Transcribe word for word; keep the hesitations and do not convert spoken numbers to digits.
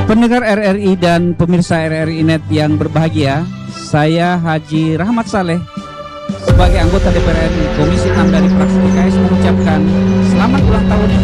Pendengar R R I dan pemirsa R R I Net yang berbahagia, saya Haji Rahmat Saleh sebagai anggota D P R R I Komisi enam dari fraksi P K S mengucapkan selamat ulang tahun